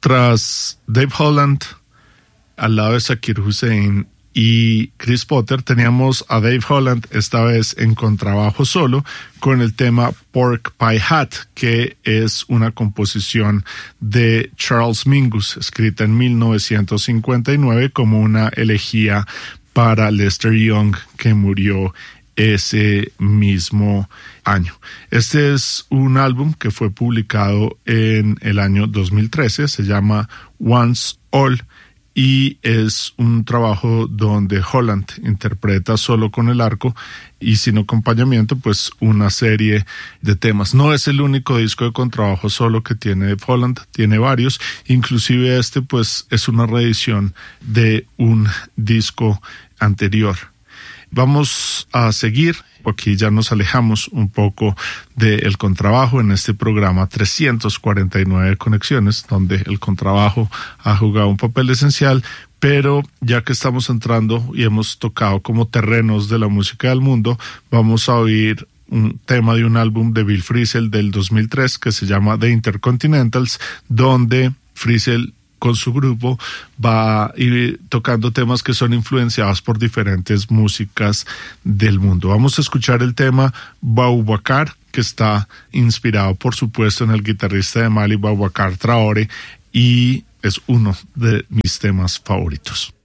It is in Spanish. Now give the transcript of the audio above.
Tras Dave Holland, al lado de Zakir Hussain y Chris Potter, teníamos a Dave Holland, esta vez en contrabajo solo, con el tema Pork Pie Hat, que es una composición de Charles Mingus, escrita en 1959 como una elegía para Lester Young, que murió ese mismo año. Este es un álbum que fue publicado en el año 2013, se llama Once All, y es un trabajo donde Holland interpreta solo con el arco y sin acompañamiento pues una serie de temas. No es el único disco de contrabajo solo que tiene Holland, tiene varios, inclusive este pues es una reedición de un disco anterior. Vamos a seguir, aquí ya nos alejamos un poco del contrabajo en este programa 349 Conexiones, donde el contrabajo ha jugado un papel esencial, pero ya que estamos entrando y hemos tocado como terrenos de la música del mundo, vamos a oír un tema de un álbum de Bill Frisell del 2003 que se llama The Intercontinentals, donde Frisell con su grupo va a ir tocando temas que son influenciados por diferentes músicas del mundo. Vamos a escuchar el tema Boubacar, que está inspirado por supuesto en el guitarrista de Mali, Boubacar Traoré, y es uno de mis temas favoritos.